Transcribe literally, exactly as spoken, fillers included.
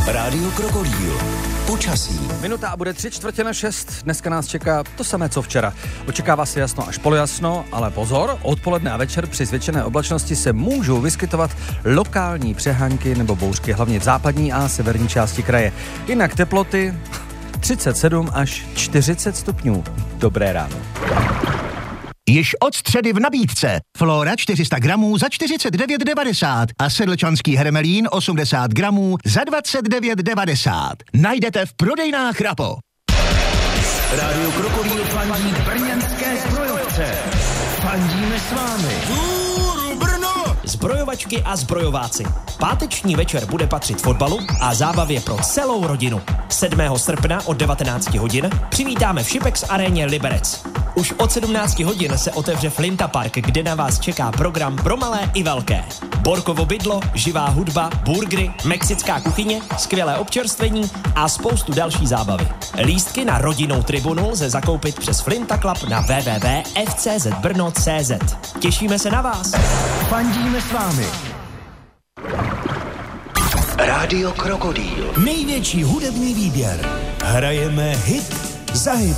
Rádio Krokodýl. Počasí. Minuta a bude tři čtvrtě na šest. Dneska nás čeká to samé, co včera. Očekává se jasno až polojasno, ale pozor, odpoledne a večer při zvětšené oblačnosti se můžou vyskytovat lokální přehánky nebo bouřky, hlavně v západní a severní části kraje. Jinak teploty třicet sedm až čtyřicet stupňů. Dobré ráno. Již od středy v nabídce. Flora čtyři sta gramů za čtyřicet devět devadesát a sedlčanský hermelín osmdesát gramů za dvacet devět devadesát. Najdete v prodejnách Rapo. Rádio Krokodýl fandí brněnské zbrojovce. Fandíme s vámi. Zbrojovačky a zbrojováci. Páteční večer bude patřit fotbalu a zábavě pro celou rodinu. sedmého srpna od devatenácti hodin přivítáme v Šipex aréně Liberec. Už od sedmnácti hodin se otevře Flinta Park, kde na vás čeká program pro malé i velké. Borkovo bydlo, živá hudba, burgery, mexická kuchyně, skvělé občerstvení a spoustu další zábavy. Lístky na rodinnou tribunu lze zakoupit přes Flinta Club na w w w tečka f c z brno tečka c z. Těšíme se na vás. Fandíme s vámi. Rádio Krokodýl. Největší hudební výběr. Hrajeme hit za hit.